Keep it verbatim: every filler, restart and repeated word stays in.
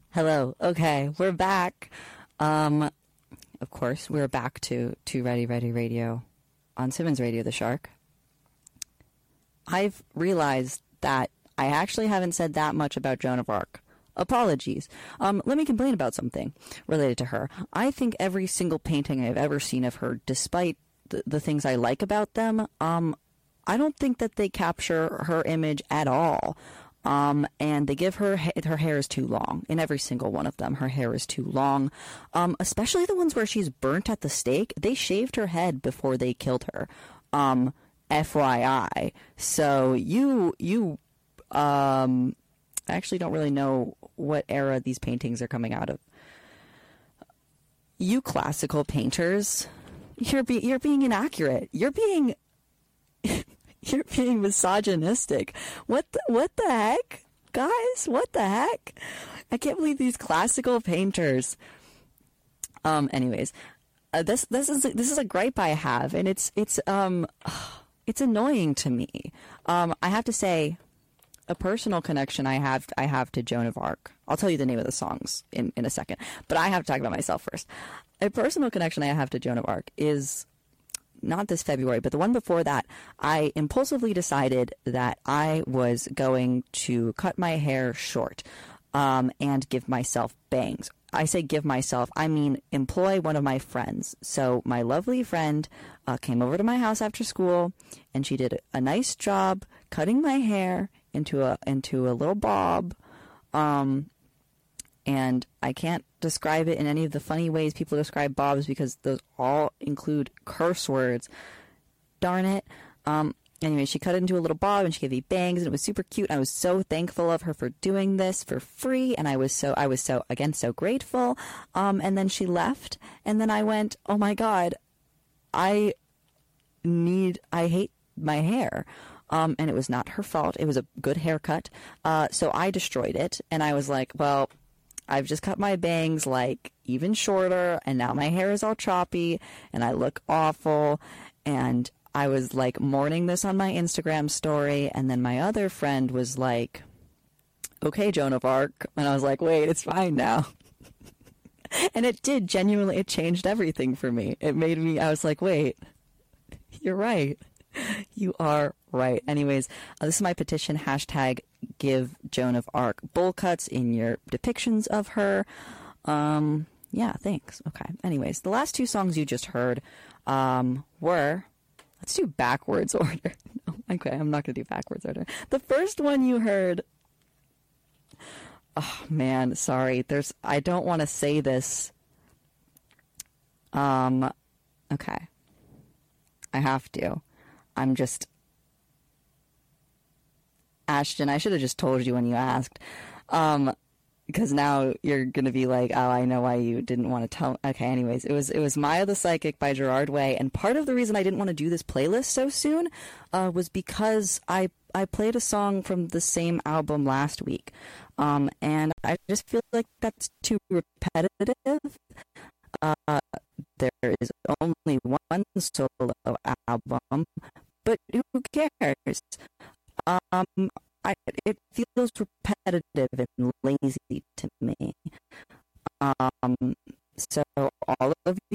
Hello. Okay, we're back. Um, of course, we're back to, to Ready Ready Radio on Simmons Radio, the Shark. I've realized that I actually haven't said that much about Joan of Arc. Apologies. Um, let me complain about something related to her. I think every single painting I've ever seen of her, despite the, the things I like about them, um, I don't think that they capture her image at all. Um, and they give her, her hair is too long. In every single one of them, her hair is too long. Um, especially the ones where she's burnt at the stake. They shaved her head before they killed her. Um, F Y I. So you, you, um, I actually don't really know what era these paintings are coming out of. You classical painters, you're, be, you're being inaccurate. You're being... You're being misogynistic. What the, what the heck? Guys, what the heck? I can't believe these classical painters. Um, anyways, uh, this, this is, this is a gripe I have, and it's, it's, um, it's annoying to me. Um, I have to say, a personal connection I have, I have to Joan of Arc. I'll tell you the name of the songs in, in a second, but I have to talk about myself first. A personal connection I have to Joan of Arc is, not this February, but the one before that, I impulsively decided that I was going to cut my hair short um, and give myself bangs. I say give myself, I mean employ one of my friends. So my lovely friend uh, came over to my house after school, and she did a nice job cutting my hair into a into a little bob. Um, and I can't describe it in any of the funny ways people describe bobs because those all include curse words. Darn it. Um, anyway, she cut it into a little bob and she gave me bangs, and it was super cute. I was so thankful of her for doing this for free, and I was so, I was so, again, so grateful. Um, and then she left, and then I went, oh my God, I need, I hate my hair. Um, and it was not her fault. It was a good haircut. Uh, so I destroyed it, and I was like, well, I've just cut my bangs like even shorter, and now my hair is all choppy and I look awful. And I was like mourning this on my Instagram story, and then my other friend was like, okay, Joan of Arc. And I was like, wait, it's fine now. And it did genuinely, it changed everything for me. It made me, I was like, wait, you're right. You are right. Anyways, uh, this is my petition, hashtag give Joan of Arc bowl cuts in your depictions of her. Um, yeah, thanks. Okay. Anyways, the last two songs you just heard um, were, let's do backwards order. No, okay, I'm not going to do backwards order. The first one you heard, oh man, sorry. There's, I don't want to say this. Um, okay. I have to. I'm just, Ashton, I should have just told you when you asked, um, because now you're going to be like, oh, I know why you didn't want to tell. Okay, anyways, it was it was Maya the Psychic by Gerard Way, and part of the reason I didn't want to do this playlist so soon uh, was because I, I played a song from the same album last week, um, and I just feel like that's too repetitive. Uh, there is only one solo album, but who cares? Um, I, it feels repetitive and lazy to me. Um, so all of